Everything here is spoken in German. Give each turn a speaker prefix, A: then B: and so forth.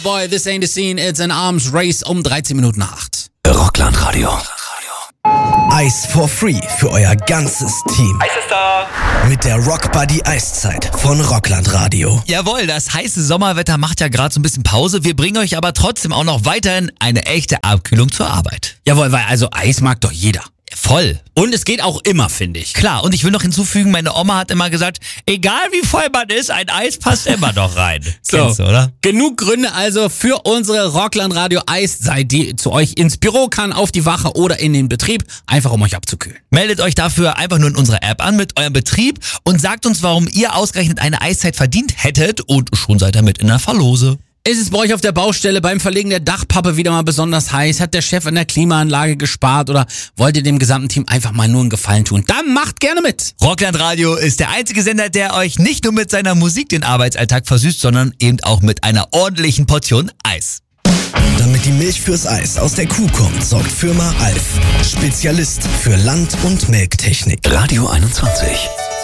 A: boy, this ain't the scene, it's an arms race um 13 Minuten nach 8.
B: Rockland-Radio.
C: Eis for free für euer ganzes Team.
D: Eis ist da!
C: Mit der Rock Buddy Eiszeit von Rockland-Radio.
B: Jawohl, das heiße Sommerwetter macht ja gerade so ein bisschen Pause. Wir bringen euch aber trotzdem auch noch weiterhin eine echte Abkühlung zur Arbeit.
A: Jawohl, weil also Eis mag doch jeder.
B: Voll.
A: Und es geht auch immer, finde ich.
B: Klar, und ich will noch hinzufügen, meine Oma hat immer gesagt, egal wie voll man ist, ein Eis passt immer noch rein.
A: So,
B: Kennst du, oder?
A: Genug Gründe also für unsere Rockland-Radio Eiszeit, die zu euch ins Büro kann, auf die Wache oder in den Betrieb, einfach um euch abzukühlen.
B: Meldet euch dafür einfach nur in unserer App an mit eurem Betrieb und sagt uns, warum ihr ausgerechnet eine Eiszeit verdient hättet und schon seid ihr mit in der Verlose.
A: Ist es bei euch auf der Baustelle beim Verlegen der Dachpappe wieder mal besonders heiß? Hat der Chef an der Klimaanlage gespart oder wollt ihr dem gesamten Team einfach mal nur einen Gefallen tun? Dann macht gerne mit!
B: Rockland Radio ist der einzige Sender, der euch nicht nur mit seiner Musik den Arbeitsalltag versüßt, sondern eben auch mit einer ordentlichen Portion Eis.
C: Damit die Milch fürs Eis aus der Kuh kommt, sorgt Firma Alf. Spezialist für Land- und Melktechnik.
D: Radio 21.